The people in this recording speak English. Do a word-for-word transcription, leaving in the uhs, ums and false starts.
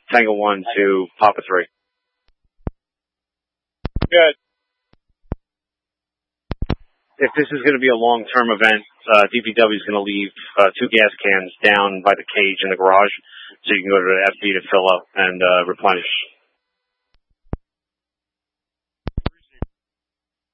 Tango one to Papa three. Good. If this is going to be a long-term event, uh, D P W is going to leave uh, two gas cans down by the cage in the garage, so you can go to the F B to fill up and uh, replenish.